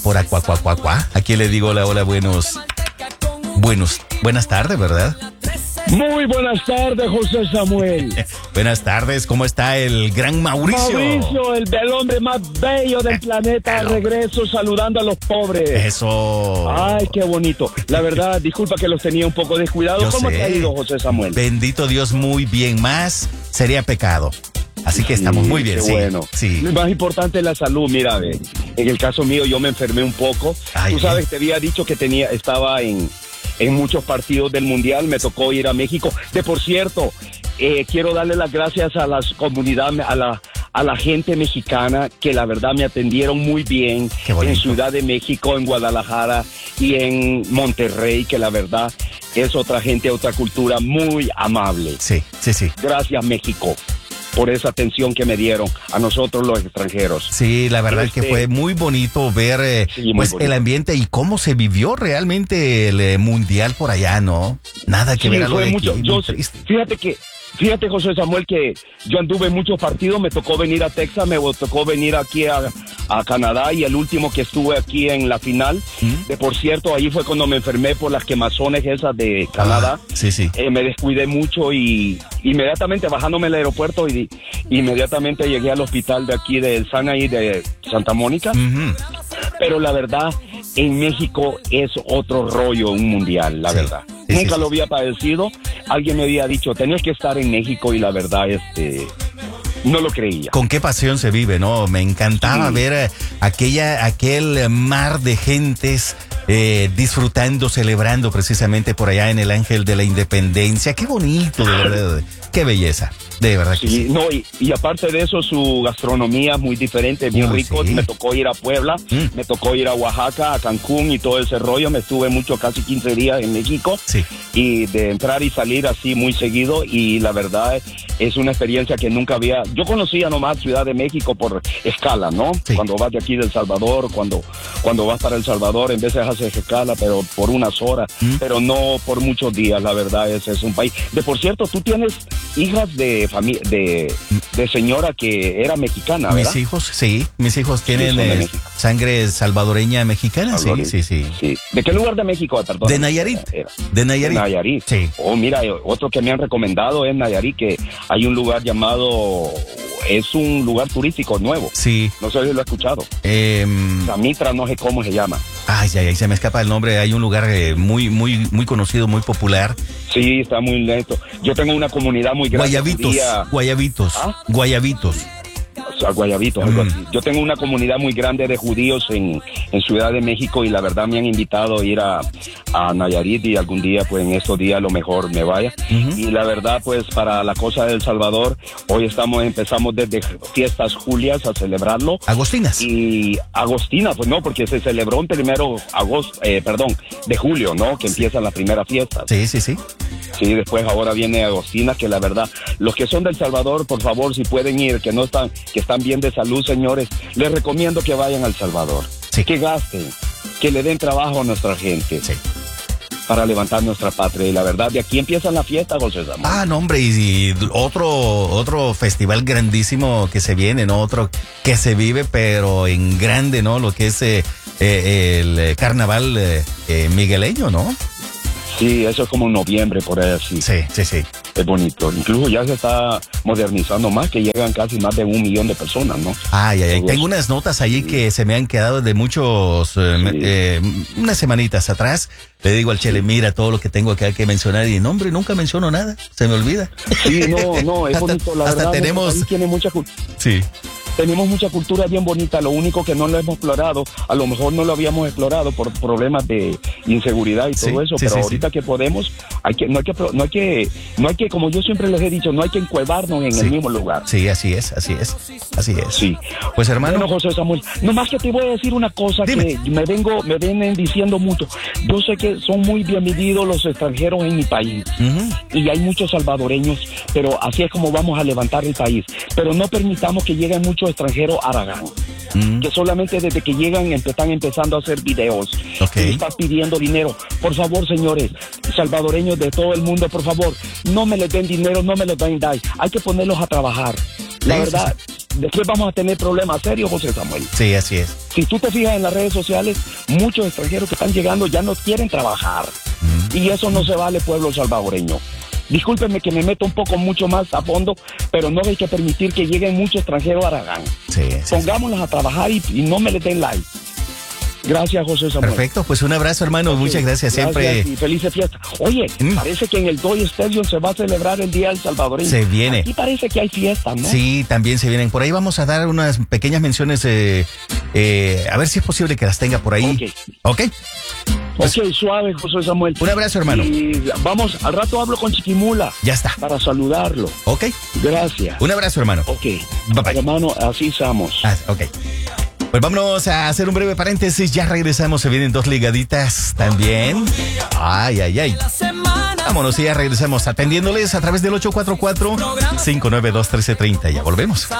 por Acuacuacuacuá. Aquí le digo hola, hola, buenas tardes, ¿verdad? Muy buenas tardes, José Samuel. Buenas tardes, ¿cómo está el gran Mauricio? Mauricio, el hombre más bello del planeta, regreso saludando a los pobres. Eso. Ay, qué bonito. La verdad, disculpa que los tenía un poco descuidados. ¿Cómo te ha ido, José Samuel? Bendito Dios, muy bien. Más sería pecado. Así que estamos muy bien, qué bueno. Sí. Lo más importante es la salud. Mira, en el caso mío yo me enfermé un poco. Ay, tú sabes, te había dicho que estaba en muchos partidos del Mundial, me tocó ir a México. Por cierto, quiero darle las gracias a las comunidades, a la gente mexicana, que la verdad me atendieron muy bien en Ciudad de México, en Guadalajara y en Monterrey, que la verdad es otra gente, otra cultura muy amable. Sí. Gracias, México, por esa atención que me dieron a nosotros los extranjeros. Sí, la verdad que fue muy bonito ver bonito. El ambiente y cómo se vivió realmente el mundial por allá, ¿no? Nada que ver a lo de aquí. Fíjate, José Samuel, que yo anduve en muchos partidos, me tocó venir a Texas, me tocó venir aquí a Canadá, y el último que estuve aquí en la final, por cierto, ahí fue cuando me enfermé por las quemazones esas de Canadá. Sí. Me descuidé mucho y inmediatamente bajándome al aeropuerto y inmediatamente llegué al hospital de aquí de Sanaí de Santa Mónica. Pero la verdad, en México es otro rollo, un mundial, la verdad. Nunca lo había padecido. Alguien me había dicho, tenías que estar en México, y la verdad, no lo creía. Con qué pasión se vive, ¿no? Me encantaba ver aquel mar de gentes disfrutando, celebrando precisamente por allá en el Ángel de la Independencia. Qué bonito, de verdad. Qué belleza. De verdad que sí. No, y aparte de eso, su gastronomía es muy diferente, bien rico. Sí. Me tocó ir a Puebla, me tocó ir a Oaxaca, a Cancún y todo ese rollo. Me estuve casi 15 días en México. Sí. Y de entrar y salir así muy seguido, y la verdad es una experiencia que nunca había. Yo conocía nomás Ciudad de México por escala, ¿no? Sí. Cuando vas de aquí de El Salvador, cuando vas para El Salvador, en veces haces escala, pero por unas horas, pero no por muchos días. La verdad es un país. Por cierto, tú tienes hijas de señora que era mexicana, ¿verdad? Mis hijos tienen sangre salvadoreña mexicana, sí. ¿De qué lugar de México, perdón? De Nayarit. De Nayarit. Sí. Mira, otro que me han recomendado es Nayarit, que hay un lugar es un lugar turístico nuevo. Sí. No sé si lo he escuchado. Samitra, no sé cómo se llama. Ay, se me escapa el nombre. Hay un lugar muy conocido, muy popular. Sí, está muy lento. Yo tengo una comunidad muy grande. Guayabitos. Guayabitos, algo así. Yo tengo una comunidad muy grande de judíos en Ciudad de México, y la verdad me han invitado a ir a Nayarit, y algún día, pues en estos días a lo mejor me vaya. Y la verdad, pues para la cosa de El Salvador, hoy empezamos desde fiestas Julias a celebrarlo. ¿Agostinas? Y Agostina, pues no, porque se celebró en de julio, ¿no? Que empiezan las primeras fiestas. Sí. Sí, después ahora viene Agostina, que la verdad, los que son de El Salvador, por favor, si pueden ir, que están bien de salud, señores, les recomiendo que vayan a El Salvador. Sí. Que gasten, que le den trabajo a nuestra gente. Sí. Para levantar nuestra patria, y la verdad, de aquí empiezan las fiestas, José Samuel. No, hombre, y otro festival grandísimo que se viene, ¿no? Otro que se vive, pero en grande, ¿no? Lo que es el carnaval migueleño, ¿no? Sí, eso es como en noviembre, por ahí así. Sí. Es bonito. Incluso ya se está modernizando más, que llegan casi más de 1 millón de personas, ¿no? Tengo unas notas ahí que se me han quedado de unas semanitas atrás. Le digo al Chele, mira todo lo que tengo acá que mencionar, y no, hombre, nunca menciono nada, se me olvida. Sí, no, es bonito, la verdad. Tiene mucha Sí. Tenemos mucha cultura bien bonita, lo único que no lo hemos explorado, a lo mejor no lo habíamos explorado por problemas de inseguridad y todo eso, pero ahorita que podemos, no hay que, como yo siempre les he dicho, no hay que encuevarnos en el mismo lugar. Sí, así es. Sí. Pues hermano. Bueno, José Samuel, nomás que te voy a decir una cosa. Dime. Que me vienen diciendo mucho. Yo sé que son muy bienvenidos los extranjeros en mi país, y hay muchos salvadoreños, pero así es como vamos a levantar el país, pero no permitamos que lleguen muchos extranjeros a Aragán, que solamente desde que llegan están empezando a hacer videos, y están pidiendo dinero. Por favor, señores salvadoreños de todo el mundo, por favor, no me les den dinero, no me los den, hay que ponerlos a trabajar. La verdad, después vamos a tener problemas serios, José Samuel. Sí, así es. Si tú te fijas en las redes sociales, muchos extranjeros que están llegando ya no quieren trabajar. Y eso no se vale, pueblo salvadoreño. Discúlpenme que me meto un poco mucho más a fondo, pero no hay que permitir que lleguen muchos extranjeros a Aragán. Sí, Pongámoslos a trabajar y no me le den like. Gracias, José Samuel. Perfecto, pues un abrazo, hermano. Okay, muchas gracias. Siempre. Y felices fiestas. Oye, parece que en el Dodger Stadium se va a celebrar el Día del Salvadoreño. Se viene. Aquí parece que hay fiestas, ¿no? Sí, también se vienen. Por ahí vamos a dar unas pequeñas menciones. A ver si es posible que las tenga por ahí. Ok. Pues, ok, suave, José Samuel. Un abrazo, hermano. Y vamos, al rato hablo con Chiquimula. Ya está. Para saludarlo. Ok. Gracias. Un abrazo, hermano. Ok. Bye bye. Hermano, así estamos. Ok. Pues vámonos a hacer un breve paréntesis. Ya regresamos. Se vienen 2 ligaditas también. Ay. Vámonos y ya regresamos atendiéndoles a través del 844-592-1330. Ya volvemos.